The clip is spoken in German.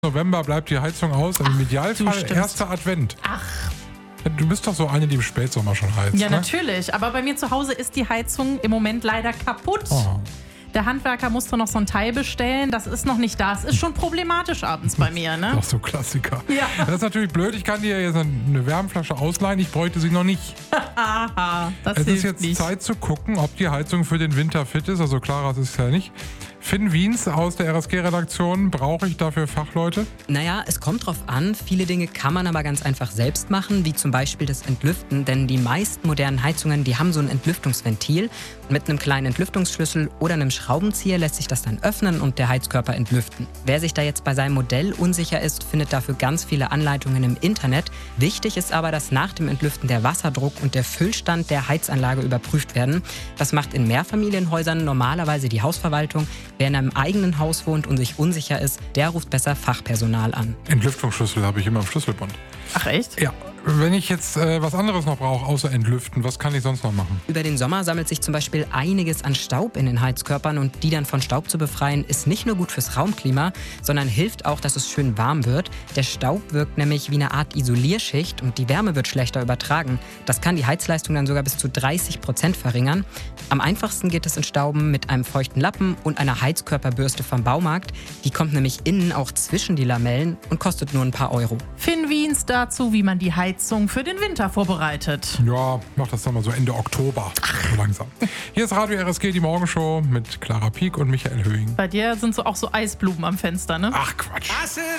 November bleibt die Heizung aus. Im Idealfall erster Advent. Ach. Du bist doch so eine, die im Spätsommer schon heizt. Ja, ne? natürlich. Aber bei mir zu Hause ist die Heizung im Moment leider kaputt. Oh. Der Handwerker musste noch so ein Teil bestellen. Das ist noch nicht da. Es ist schon problematisch abends bei mir, ne? Doch so Klassiker. Ja. Das ist natürlich blöd. Ich kann dir jetzt eine Wärmflasche ausleihen. Ich bräuchte sie noch nicht. Haha, das Es ist hilft jetzt nicht. Zeit zu gucken, ob die Heizung für den Winter fit ist. Also Clara, das ist ja nicht. Finn Wiens aus der RSG-Redaktion, brauche ich dafür Fachleute? Naja, es kommt drauf an. Viele Dinge kann man aber ganz einfach selbst machen, wie zum Beispiel das Entlüften. Denn die meisten modernen Heizungen, die haben so ein Entlüftungsventil. Mit einem kleinen Entlüftungsschlüssel oder einem Schraubenzieher lässt sich das dann öffnen und der Heizkörper entlüften. Wer sich da jetzt bei seinem Modell unsicher ist, findet dafür ganz viele Anleitungen im Internet. Wichtig ist aber, dass nach dem Entlüften der Wasserdruck und der Füllstand der Heizanlage überprüft werden. Das macht in Mehrfamilienhäusern normalerweise die Hausverwaltung. Wer in einem eigenen Haus wohnt und sich unsicher ist, der ruft besser Fachpersonal an. Entlüftungsschlüssel habe ich immer im Schlüsselbund. Ach echt? Ja. Wenn ich jetzt was anderes noch brauche, außer Entlüften, was kann ich sonst noch machen? Über den Sommer sammelt sich zum Beispiel einiges an Staub in den Heizkörpern und die dann von Staub zu befreien, ist nicht nur gut fürs Raumklima, sondern hilft auch, dass es schön warm wird. Der Staub wirkt nämlich wie eine Art Isolierschicht und die Wärme wird schlechter übertragen. Das kann die Heizleistung dann sogar bis zu 30% verringern. Am einfachsten geht es entstauben mit einem feuchten Lappen und einer Heizkörperbürste vom Baumarkt. Die kommt nämlich innen auch zwischen die Lamellen und kostet nur ein paar Euro. Finn Wiens dazu, wie man die Heizung für den Winter vorbereitet. Ja, mach das dann mal so Ende Oktober. So langsam. Hier ist Radio RSG, die Morgenshow mit Clara Pieck und Michael Höhing. Bei dir sind auch so Eisblumen am Fenster, ne? Ach Quatsch.